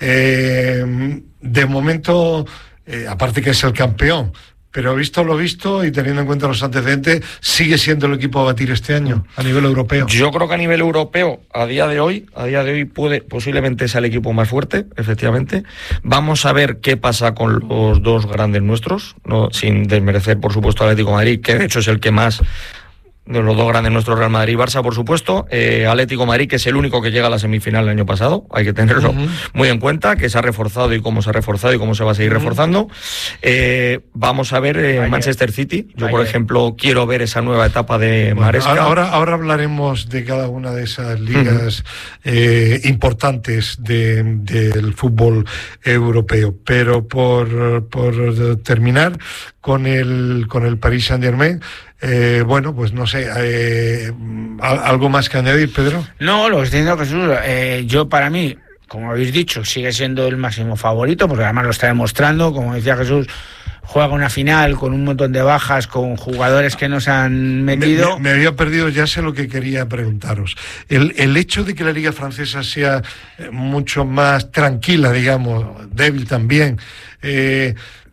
Eh, de momento, eh, aparte que es el campeón, pero visto lo visto y teniendo en cuenta los antecedentes, sigue siendo el equipo a batir este año a nivel europeo.
Yo creo que a nivel europeo, a día de hoy, a día de hoy puede, posiblemente sea el equipo más fuerte, efectivamente. Vamos a ver qué pasa con los dos grandes nuestros, no, sin desmerecer, por supuesto, al Atlético de Madrid, que de hecho es el que más, de los dos grandes nuestros, Real Madrid y Barça, por supuesto. Eh, Atlético de Madrid, que es el único que llega a la semifinal el año pasado, hay que tenerlo
Uh-huh.
muy en cuenta, que se ha reforzado y cómo se ha reforzado y cómo se va a seguir
Uh-huh.
reforzando. Eh, vamos a ver eh,
Bayern.
Manchester City. Yo, por
Bayern.
ejemplo, quiero ver esa nueva etapa de
Bueno,
Maresca.
ahora, ahora hablaremos de cada una de esas ligas eh, importantes de- del fútbol europeo, pero por, por terminar con el con el Paris Saint-Germain, eh, bueno, pues no sé, eh, ¿al- ¿algo más que añadir, Pedro?
No, lo que está diciendo Jesús, eh, yo para mí, como habéis dicho, sigue siendo el máximo favorito, porque además lo está demostrando, como decía Jesús, juega una final con un montón de bajas, con jugadores que nos han
Me,
metido.
me- me había perdido, ya sé lo que quería preguntaros. El, el hecho de que la Liga Francesa sea eh, mucho más tranquila, digamos, débil también, eh,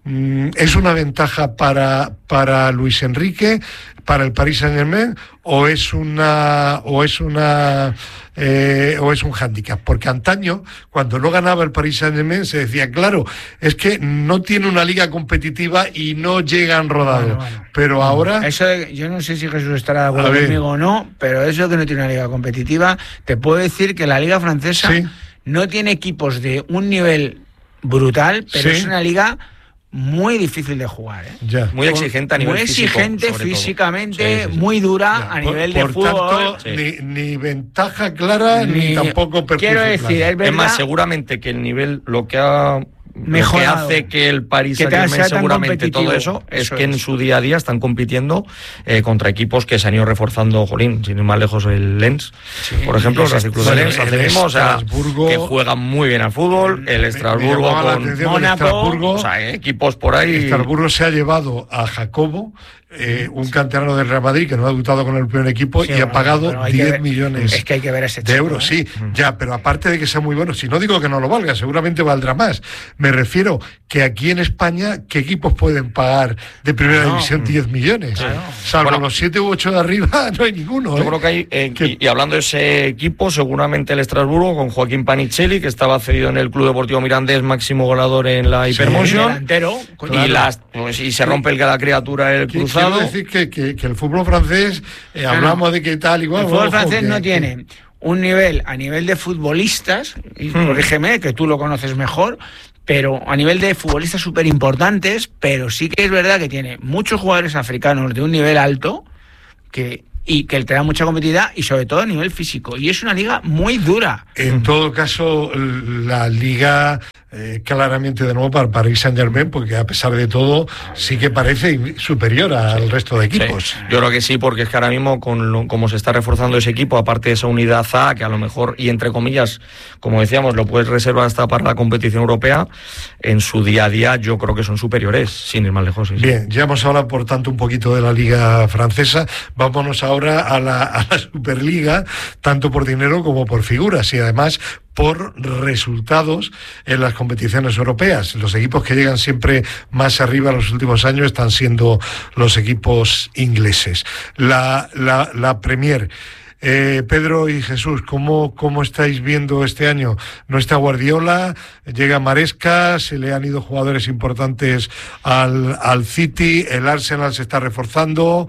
¿Es una ventaja para, para Luis Enrique, para el Paris Saint-Germain, o es una o es una eh, o es un hándicap? Porque antaño, cuando no ganaba el Paris Saint-Germain, se decía, claro, es que no tiene una liga competitiva y no llegan rodados. Bueno, bueno. Pero ahora...
Eso de, yo no sé si Jesús estará de acuerdo conmigo o no, pero eso que no tiene una liga competitiva, te puedo decir que la liga francesa ¿sí? no tiene equipos de un nivel brutal, pero ¿sí? es una liga muy difícil de jugar, ¿eh?
Ya. Muy exigente a nivel
muy
físico.
Muy exigente físicamente, sí, sí, sí. muy dura ya. a nivel
por,
de
por
fútbol.
Tanto, sí. ni, ni ventaja clara, ni, ni tampoco perjuicio.
Quiero decir,
claro.
es verdad.
Es más, seguramente que el nivel, lo que ha...
Mejorado.
Lo que hace que el Paris Saint-Germain seguramente todo eso, es eso que es. en su día a día están compitiendo eh, contra equipos que se han ido reforzando, jolín, sin ir más lejos el Lens, sí, por ejemplo, el Racing Club de Lens, hace mismo, o sea, que juegan muy bien al fútbol, el Estrasburgo con Mónaco, o sea, equipos por ahí.
Estrasburgo se ha llevado a Jacobo, Eh, un canterano del Real Madrid que no ha debutado con el primer equipo sí, y bueno, ha pagado diez millones
es que hay que ver ese
de
chico,
euros,
¿eh?
sí, mm. ya, pero aparte de que sea muy bueno, si no digo que no lo valga, seguramente valdrá más. Me refiero que aquí en España, ¿qué equipos pueden pagar de primera no, división diez millones? Claro. Salvo bueno, los siete u ocho de arriba, no hay ninguno.
Yo
¿eh?
creo que hay, eh, que... y, y hablando de ese equipo, seguramente el Estrasburgo con Joaquín Panicelli, que estaba cedido en el Club Deportivo Mirandés, máximo goleador en la Hypermotion,
sí, delantero,
y, las, pues, y se rompe el cada criatura el cruzado.
Quiero decir que, que Que, que el fútbol francés, eh, hablamos no, de que tal igual.
El fútbol
ojo,
francés
que,
no
que...
tiene un nivel a nivel de futbolistas, y hmm. corrígeme, que tú lo conoces mejor, pero a nivel de futbolistas súper importantes, pero sí que es verdad que tiene muchos jugadores africanos de un nivel alto, que y que te da mucha competitividad y sobre todo a nivel físico. Y es una liga muy dura.
En todo caso, la liga eh, claramente de nuevo para Paris Saint-Germain, porque a pesar de todo sí que parece superior al sí, resto de equipos.
Sí. Yo creo que sí, porque es que ahora mismo con lo, como se está reforzando ese equipo, aparte de esa unidad A, que a lo mejor, y entre comillas, como decíamos, lo puedes reservar hasta para la competición europea, en su día a día yo creo que son superiores, sin ir más lejos. Sí,
Bien, ya hemos hablado por tanto un poquito de la liga francesa, vámonos ahora a la, a la Superliga, tanto por dinero como por figuras, y además por resultados en las competiciones europeas. Los equipos que llegan siempre más arriba en los últimos años están siendo los equipos ingleses. La, la, la Premier. Eh, Pedro y Jesús, ¿cómo, ¿cómo estáis viendo este año? No está Guardiola, llega Maresca, se le han ido jugadores importantes al, al City, el Arsenal se está reforzando,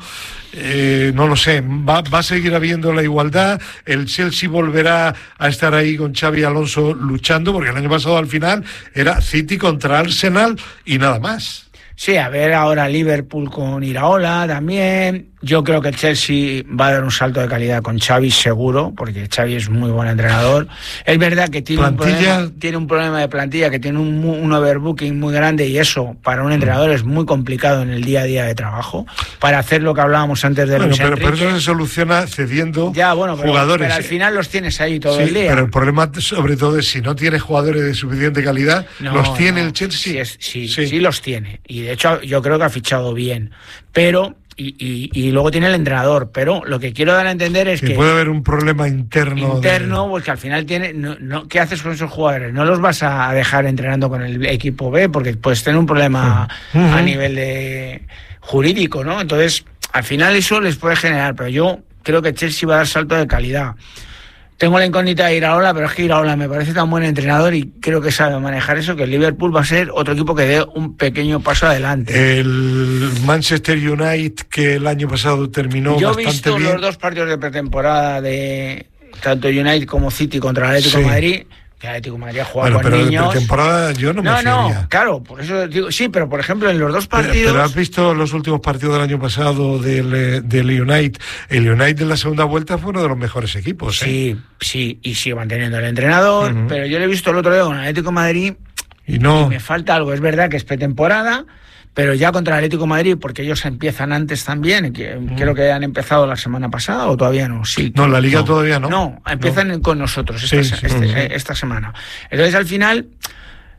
eh, no lo sé, ¿va, va a seguir habiendo la igualdad? ¿El Chelsea volverá a estar ahí con Xabi Alonso luchando? Porque el año pasado al final era City contra Arsenal y nada más.
Sí, a ver ahora Liverpool con Iraola también. Yo creo que el Chelsea va a dar un salto de calidad con Xavi seguro, porque Xavi es muy buen entrenador. Es verdad que tiene, un problema, tiene un problema de plantilla, que tiene un, un overbooking muy grande, y eso para un entrenador es muy complicado en el día a día de trabajo, para hacer lo que hablábamos antes de
bueno,
Luis
pero,
Enrique.
pero eso se soluciona cediendo
ya, bueno, pero,
jugadores.
Pero al final los tienes ahí todo
sí,
el día.
Pero el problema sobre todo es si no tienes jugadores de suficiente calidad, no, ¿los tiene no. el Chelsea?
Sí, es, sí, sí, sí los tiene. Y de hecho yo creo que ha fichado bien. Pero... Y, y, y luego tiene el entrenador, pero lo que quiero dar a entender es
que,
que
puede haber un problema interno
interno
de...
pues que al final tiene no, no, ¿qué haces con esos jugadores? No los vas a dejar entrenando con el equipo B, porque puedes tener un problema uh-huh. a nivel de jurídico, ¿no? Entonces al final eso les puede generar, pero yo creo que Chelsea va a dar salto de calidad. Tengo la incógnita de Iraola, pero es que Iraola me parece tan buen entrenador y creo que sabe manejar eso, que el Liverpool va a ser otro equipo que dé un pequeño paso adelante.
El Manchester United, que el año pasado terminó
Yo
bastante bien.
Yo he visto los dos partidos de pretemporada de tanto United como City contra el Atlético de sí. Madrid. Que el Atlético de Madrid ha jugado
bueno,
con
pero
niños.
De pretemporada yo no,
no
me fiaría.
No, claro, por eso digo, sí, pero por ejemplo en los dos partidos...
Pero, pero has visto los últimos partidos del año pasado del, del United. El United en la segunda vuelta fue uno de los mejores equipos.
Sí,
¿eh?
sí, y sigue manteniendo el entrenador, uh-huh. pero yo lo he visto el otro día con el Atlético de Madrid
y, no...
y me falta algo. Es verdad que es pretemporada, pero ya contra el Atlético de Madrid, porque ellos empiezan antes también, que mm. creo que han empezado la semana pasada o todavía no. Sí.
No, la Liga no. todavía no.
No, empiezan no. con nosotros esta, sí, sí, este, sí. esta semana. Entonces al final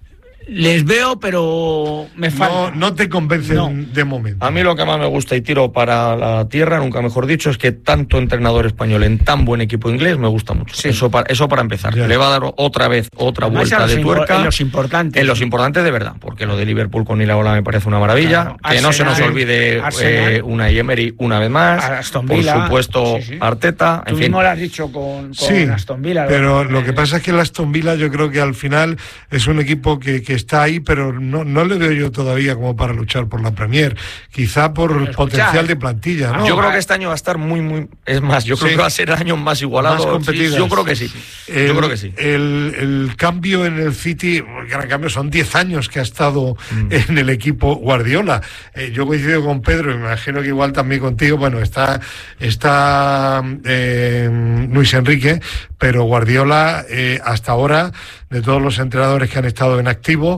Les veo, pero me falta.
No, no te convencen no. de momento.
A mí lo que más me gusta y tiro para la tierra, nunca mejor dicho, es que tanto entrenador español en tan buen equipo inglés me gusta mucho. Sí. Eso, para, eso para empezar. Ya. Le va a dar otra vez otra Además, vuelta de tuerca.
En los importantes.
En los importantes de verdad, porque lo de Liverpool con Iraola me parece una maravilla. Claro. Que Arsenal, no se nos olvide eh, Unai Emery una vez más.
Aston Villa.
Por supuesto, sí, sí. Arteta.
Tú
en
mismo
fin.
lo has dicho con, con
sí,
Aston Villa.
Pero lo que pasa es que el Aston Villa yo creo que al final es un equipo que, que está ahí, pero no, no le veo yo todavía como para luchar por la Premier, quizá por el potencial de plantilla, ¿no?
Yo creo que este año va a estar muy, muy, es más, yo creo sí. que va a ser el año más igualado,
más competido.
Sí, yo creo que sí,
el,
yo creo que sí.
El, el cambio en el City, el gran cambio, son diez años que ha estado mm. en el equipo Guardiola. Eh, yo coincido con Pedro, y me imagino que igual también contigo, bueno, está, está eh, Luis Enrique, pero Guardiola eh, hasta ahora, de todos los entrenadores que han estado en activo,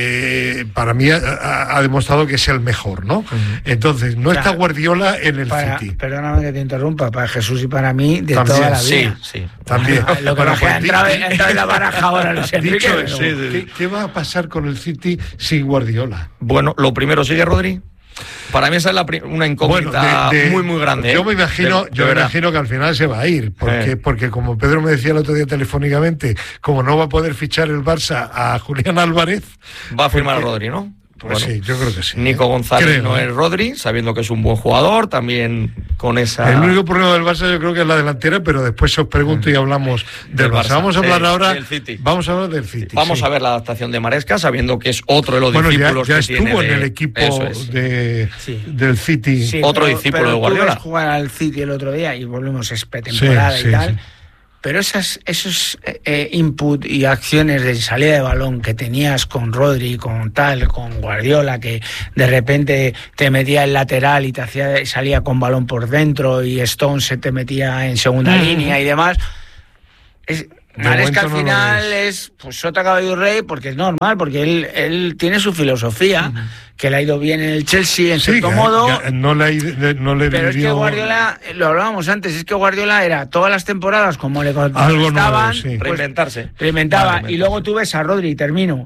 eh, para mí ha, ha demostrado que es el mejor, ¿no? Uh-huh. Entonces, no claro. está Guardiola en el
para,
City.
Perdóname que te interrumpa, para Jesús y para mí, de
también,
toda la vida.
Sí, sí.
También.
Bueno, lo que bueno, pues, ha entrado, entrado en la baraja ahora Luis Enrique.
Dicho
pero...
eso, sí, sí. ¿Qué, ¿qué va a pasar con el City sin Guardiola?
Bueno, lo primero, ¿sigue Rodri? Para mí esa es la, una incógnita bueno, de, de, muy muy grande.
Yo me imagino, de, yo de me imagino que al final se va a ir, porque, eh. porque como Pedro me decía el otro día telefónicamente, como no va a poder fichar el Barça a Julián Álvarez,
va a firmar porque, a Rodri, ¿no?
Pues bueno, sí, yo creo que sí.
Nico
¿eh?
González
creo,
no
¿eh?
es Rodri, sabiendo que es un buen jugador, también con esa...
El único problema del Barça yo creo que es la delantera, pero después os pregunto y hablamos del, del Barça. Barça. Vamos a hablar
del,
ahora...
Del City.
Vamos a hablar del City.
Vamos
sí.
a ver la adaptación de Maresca, sabiendo que es otro de los
bueno,
discípulos
ya, ya
que
estuvo
tiene
en
de...
el equipo es. de, sí. del City.
Sí,
otro
pero,
discípulo
pero
de Guardiola.
Tú jugar al City el otro día y volvemos, es pretemporada sí, y sí, tal... Sí. Pero esas, esos eh, input y acciones de salida de balón que tenías con Rodri, con tal, con Guardiola, que de repente te metía el lateral y te hacía salía con balón por dentro y Stone se te metía en segunda mm. línea y demás, es... Maresca al final no es pues sota caballo rey porque es normal, porque él, él tiene su filosofía, uh-huh. que le ha ido bien en el Chelsea en sí, cierto que, modo.
Que no le, no le
pero vivió... es que Guardiola, lo hablábamos antes, es que Guardiola era todas las temporadas como le contestaban,
sí.
pues,
reinventarse.
Reinventaba. Vale, y luego tú ves a Rodri, y termino,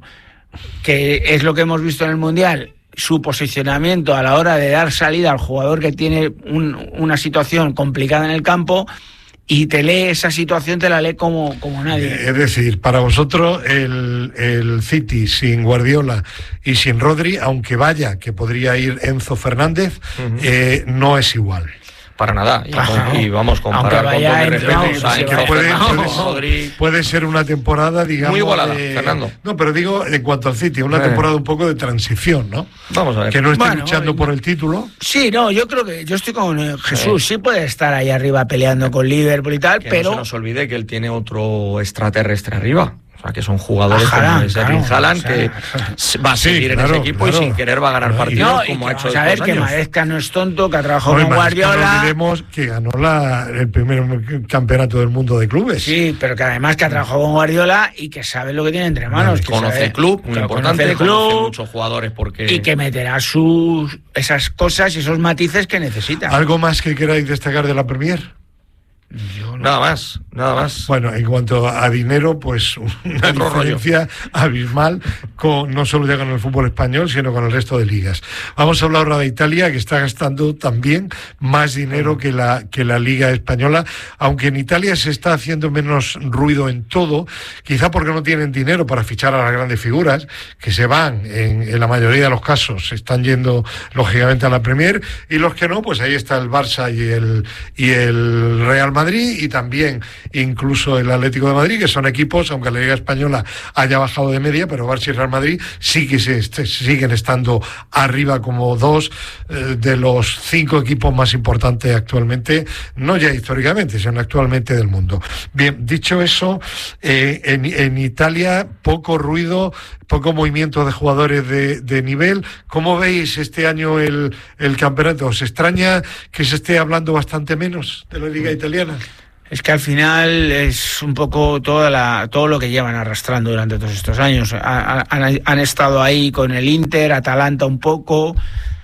que es lo que hemos visto en el Mundial, su posicionamiento a la hora de dar salida al jugador que tiene un, una situación complicada en el campo. Y te lee esa situación, te la lee como, como nadie.
Es decir, para vosotros el, el City sin Guardiola y sin Rodri, aunque vaya que podría ir Enzo Fernández, uh-huh. eh, no es igual.
Para nada, y, Ajá, y vamos a comparar con todo mi respeto. O sea,
que puede, puede, puede ser una temporada, digamos...
Muy igualada,
de,
Fernando.
No, pero digo, en cuanto al City, una eh. temporada un poco de transición, ¿no?
Vamos a ver.
Que no esté
bueno,
luchando
no,
por el título.
Sí, no, yo creo que yo estoy con eh, Jesús, sí. sí puede estar ahí arriba peleando con Liverpool y tal,
que
pero...
no se nos olvide que él tiene otro extraterrestre arriba. O sea, que son jugadores
Haaland,
como Erling
claro,
Haaland,
o sea,
que va a seguir
sí,
en
claro,
ese equipo
claro.
y sin querer va a ganar partidos
no,
como
y
ha hecho
vamos a ver
dos
que
años.
Maresca no es tonto, que ha trabajado
no,
con Guardiola.
No olvidemos que ganó la, el primer campeonato del mundo de clubes.
Sí, pero que además que ha trabajado con Guardiola y que sabe lo que tiene entre manos.
Que conoce
sabe,
el club, muy importante,
conoce el club,
conoce muchos jugadores porque...
Y que meterá sus esas cosas y esos matices que necesita.
¿Algo más que queráis destacar de la Premier?
Yo no.
Nada más, nada más.
Bueno, en cuanto a dinero, pues una
Otro
diferencia
rollo.
abismal, con, no solo ya con el fútbol español, sino con el resto de ligas. Vamos a hablar ahora de Italia, que está gastando también más dinero que la, que la Liga Española, aunque en Italia se está haciendo menos ruido en todo, quizá porque no tienen dinero para fichar a las grandes figuras, que se van, en, en la mayoría de los casos, se están yendo lógicamente a la Premier, y los que no, pues ahí está el Barça y el, y el Real Madrid, y también incluso el Atlético de Madrid, que son equipos, aunque la Liga Española haya bajado de media, pero Barça y Real Madrid sí que se, se siguen estando arriba como dos eh, de los cinco equipos más importantes actualmente, no ya históricamente, sino actualmente del mundo. Bien, dicho eso, eh, en, en Italia poco ruido, poco movimiento de jugadores de, de nivel. ¿Cómo veis este año el, el campeonato? ¿Os extraña que se esté hablando bastante menos de la Liga Italiana?
Es que al final es un poco toda la, todo lo que llevan arrastrando durante todos estos años. Han, han, han estado ahí con el Inter, Atalanta un poco,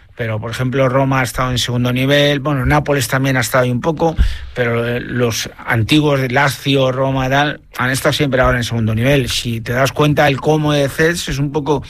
pero por ejemplo Roma ha estado en segundo nivel, bueno, Nápoles también ha estado ahí un poco, pero los antiguos de Lazio, Roma y tal, han estado siempre ahora en segundo nivel. Si te das cuenta, el Como de Cés es un poco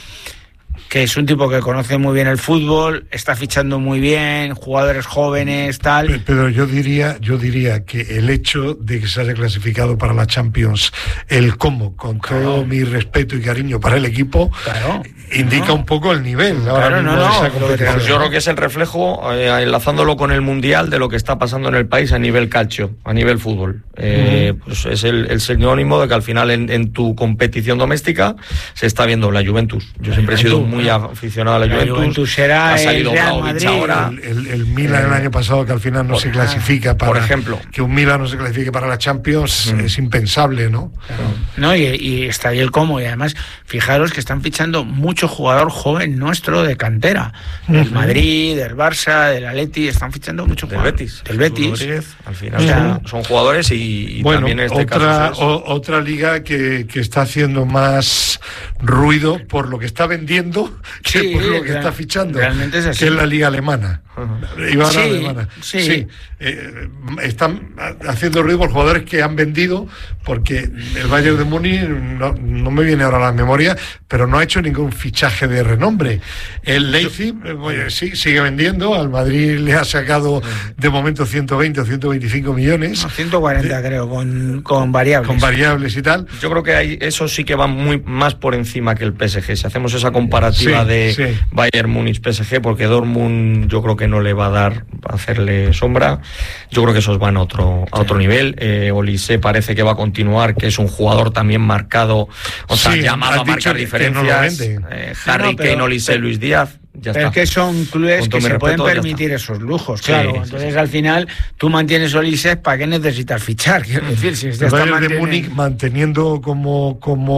que es un tipo que conoce muy bien el fútbol, está fichando muy bien, jugadores jóvenes, tal.
Pero yo diría, yo diría que el hecho de que se haya clasificado para la Champions, el Como, con claro. todo mi respeto y cariño para el equipo, claro. indica no. un poco el nivel.
Claro, no, no,
pues yo creo que es el reflejo, eh, enlazándolo con el Mundial, de lo que está pasando en el país a nivel calcio, a nivel fútbol. Eh, uh-huh. Pues es el, el sinónimo de que al final en, en tu competición doméstica se está viendo la Juventus. Yo siempre he sido muy aficionado a la, la Juventus,
Juventus será
ha salido
el Real Madrid
ahora. El, el, el Milan eh, el año pasado, que al final no por, se clasifica para,
por ejemplo,
que un Milan no se clasifique para la Champions, mm. es impensable, ¿no?
Claro. No, y, y está ahí el Como, y además fijaros que están fichando mucho jugador joven nuestro de cantera, mm-hmm. del Madrid, del Barça, del Atleti, están fichando mucho
del
jugador.
Betis,
del Betis.
Rodríguez, al final o sea, son, son jugadores y, y
bueno,
también en este
otra,
caso
o, otra liga que, que está haciendo más ruido por lo que está vendiendo que
sí,
por lo que está fichando,
realmente es así.
que es la liga alemana. Uh-huh. Iba a la
sí,
alemana.
Sí,
sí. Eh, están haciendo ruido por jugadores que han vendido, porque el Bayern de Múnich, no, no me viene ahora a la memoria, pero no ha hecho ningún fichaje de renombre. El Leipzig, eh, sí, sigue vendiendo, al Madrid le ha sacado de momento ciento veinte o ciento veinticinco millones.
No, ciento cuarenta de, creo, con, con variables.
Con variables y tal.
Yo creo que hay, eso sí que va muy más por encima que el P S G. Si hacemos esa comparativa sí, de sí. Bayern Múnich-P S G, porque Dortmund yo creo que no le va a dar a hacerle sombra. Yo creo que esos van a otro, a otro sí. nivel. Eh, Olise parece que va a continuar, que es un jugador también marcado, o sea, sí, llamado a marcar diferencias. No eh, Harry no, no, Kane, Olise, Luis Díaz. Ya
pero
está.
Es que son clubes que se respeto, pueden permitir esos lujos, claro. Sí, entonces sí, sí. al final tú mantienes Olise, ¿para qué necesitas fichar? Quiero decir, si
el Bayern mantiene... de Múnich manteniendo como,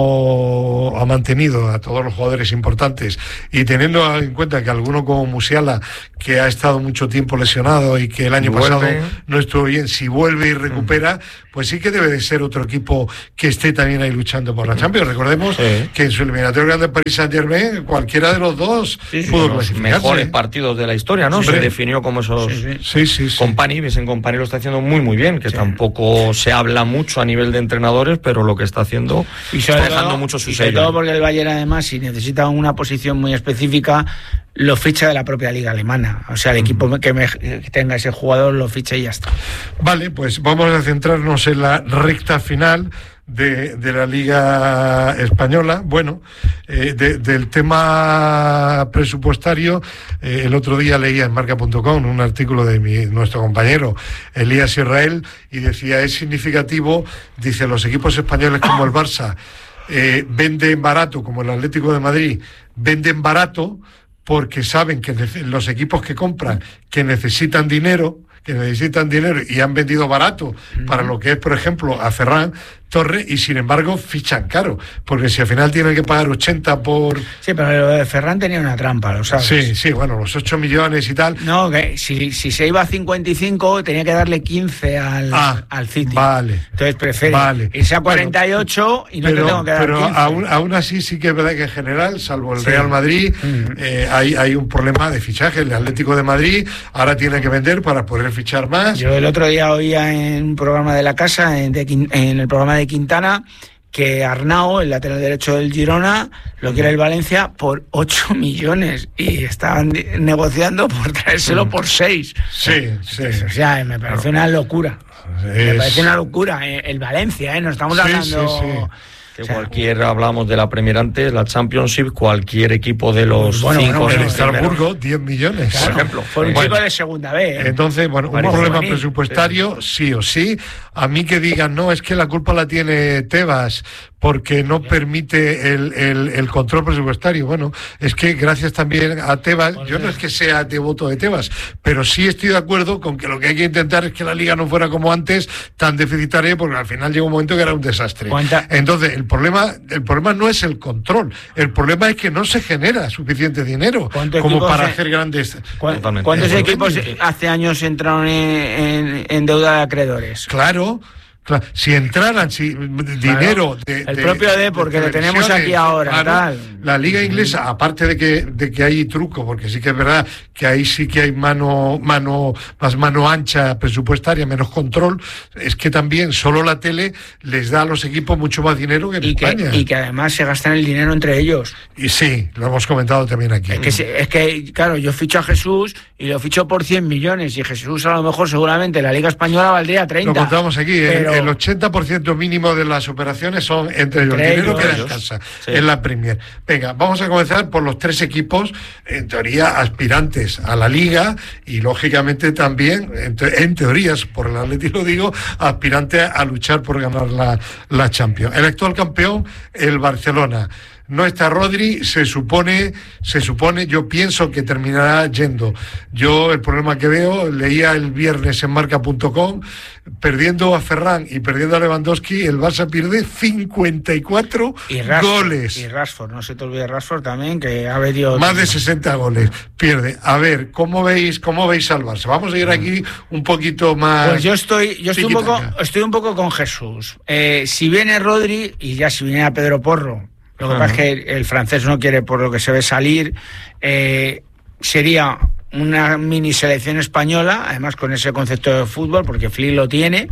como ha mantenido a todos los jugadores importantes y teniendo en cuenta que alguno como Musiala, que ha estado mucho tiempo lesionado y que el año pasado no estuvo bien, si vuelve y recupera, pues sí que debe de ser otro equipo que esté también ahí luchando por la Champions. Recordemos sí. que en su eliminatorio grande Paris Saint-Germain, cualquiera de los dos sí, sí. pudo
los mejores partidos de la historia, ¿no? Hombre. Se definió como esos sí,
sí. Sí, sí,
Company, Vincent Company lo está haciendo muy muy bien, que sí. tampoco se habla mucho a nivel de entrenadores, pero lo que está haciendo
y
está
todo,
dejando mucho su
y
sello.
Sobre todo porque el Bayern, además, si necesita una posición muy específica, lo ficha de la propia liga alemana. O sea, el equipo mm. que, me, que tenga ese jugador lo ficha y ya está.
Vale, pues vamos a centrarnos en la recta final de, de la Liga Española. Bueno, eh, de, del tema presupuestario, eh, el otro día leía en marca punto com un artículo de mi, nuestro compañero Elías Israel, y decía, es significativo, dice, los equipos españoles como el Barça eh, venden barato, como el Atlético de Madrid venden barato, porque saben que los equipos que compran, que necesitan dinero, que necesitan dinero y han vendido barato uh-huh. para lo que es, por ejemplo, a Ferran Torres, y sin embargo fichan caro, porque si al final tienen que pagar ochenta por...
Sí, pero lo de Ferran tenía una trampa, ¿lo sabes?
Sí, sí, bueno, los ocho millones y tal.
No, que si, si se iba a cincuenta y cinco tenía que darle quince al,
ah,
al City.
Vale.
Entonces prefiere
vale.
irse a cuarenta y ocho bueno, y no
pero,
te tengo que dar
pero
quince.
Pero aún, aún así sí que es verdad que en general, salvo el sí. Real Madrid, uh-huh. eh, hay, hay un problema de fichaje. El Atlético de Madrid ahora tiene que vender para poder fichar más.
Yo el otro día oía en un programa de La Casa, en, de, en el programa de Quintana, que Arnau, el lateral derecho del Girona, lo quiere el Valencia por ocho millones y estaban negociando por traérselo por seis.
Sí, sí.
O sea, me parece una locura. Es... Me parece una locura. El Valencia, ¿eh? No estamos hablando...
Sí, sí, sí.
Que o sea, cualquier, hablamos de la Premier antes, la Championship, cualquier equipo de los
bueno,
cinco...
Bueno, el Estrasburgo, diez millones.
Claro,
por ejemplo.
Por un
bueno,
chico de segunda B. ¿eh?
Entonces, bueno, un
Parece
problema
venir.
presupuestario, sí. sí o sí. A mí que digan, no, es que la culpa la tiene Tebas, porque no permite el, el, el control presupuestario. Bueno, es que gracias también a Tebas, yo no es que sea devoto de Tebas, pero sí estoy de acuerdo con que lo que hay que intentar es que la liga no fuera como antes, tan deficitaria, porque al final llegó un momento que era un desastre.
¿Cuánta?
Entonces, el problema, el problema no es el control, el problema es que no se genera suficiente dinero como para hacer grandes...
¿Cuántos equipos hace años entraron en, en, en deuda de acreedores?
Claro. Claro, si entraran si dinero
claro.
de,
el
de,
propio de porque de lo tenemos aquí ahora, claro, tal.
La liga inglesa, aparte de que de que hay truco, porque sí que es verdad que ahí sí que hay mano mano más mano ancha presupuestaria, menos control, es que también solo la tele les da a los equipos mucho más dinero que en
y
España.
Que, y que además se gastan el dinero entre ellos.
Y sí, lo hemos comentado también aquí.
Es que, es que claro, yo ficho a Jesús y lo ficho por cien millones y Jesús a lo mejor seguramente la liga española valdría treinta.
Lo contamos aquí,
pero...
el ochenta por ciento mínimo de las operaciones son entre, entre ellos, el dinero que en casa, sí. En la Premier. Venga, vamos a comenzar por los tres equipos, en teoría aspirantes a la Liga y lógicamente también, en, te, en teorías, por el Atlético lo digo, aspirante a luchar por ganar la, la Champions. El actual campeón, el Barcelona. No está Rodri, se supone, se supone, yo pienso que terminará yendo. Yo el problema que veo, leía el viernes en marca punto com, perdiendo a Ferran y perdiendo a Lewandowski, el Barça pierde cincuenta y cuatro
y Rashford,
goles.
Y Rashford, no se te olvide Rashford también, que ha venido...
Más de sesenta goles, pierde. A ver, ¿cómo veis, cómo veis al Barça? Vamos a ir aquí un poquito más...
Pues yo estoy, yo estoy, un poco, estoy un poco con Jesús. Eh, si viene Rodri, y ya si viene a Pedro Porro, lo que uh-huh. pasa es que el francés no quiere, por lo que se ve, salir. Eh, sería una mini selección española, además con ese concepto de fútbol, porque Flick lo tiene.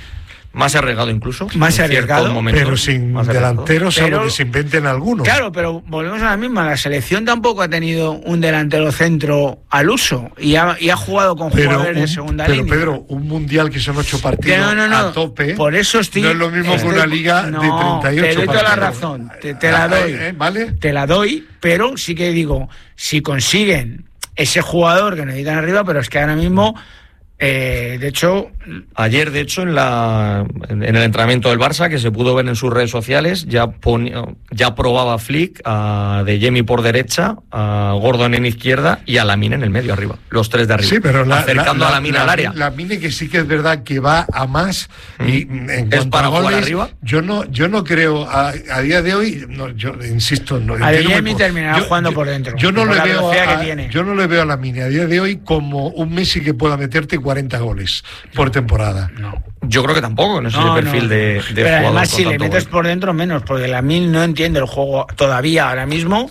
Más arriesgado incluso.
Más arriesgado.
Pero sin delanteros, salvo que se inventen algunos.
Claro, pero volvemos a la misma. La selección tampoco ha tenido un delantero centro al uso y ha, y ha jugado con pero jugadores
un,
de segunda
pero
línea.
Pero Pedro, un mundial que son ocho partidos no, no, no. a tope,
por eso estoy,
no es lo mismo
estoy,
que una liga
no,
de treinta y ocho
te doy
partidos.
Toda la razón, te, te la doy.
Eh, ¿vale?
Te la doy, pero sí que digo, si consiguen ese jugador que necesitan arriba, pero es que ahora mismo... Eh, de hecho,
ayer, de hecho, en la en el entrenamiento del Barça, que se pudo ver en sus redes sociales, ya ponía, ya probaba Flick a De Jemi por derecha, a Gordon en izquierda y a Lamine en el medio arriba, los tres de arriba,
sí, pero la,
acercando
la,
a Lamine
la,
al área.
Lamine que sí que es verdad que va a más mm. y en
es para
goles,
jugar arriba.
Yo no, yo no creo a, a día de hoy, no, yo insisto, no.
A De Jemi terminará yo, jugando
yo,
por dentro.
Yo no le veo, a,
que tiene.
yo no le veo a Lamine a día de hoy como un Messi que pueda meterte cuarenta goles por temporada.
No.
Yo creo que tampoco, no es
no,
el perfil
no.
de, de
Pero
jugador.
Además, si le metes
gol.
por dentro, menos, porque Lamine no entiende el juego todavía ahora mismo.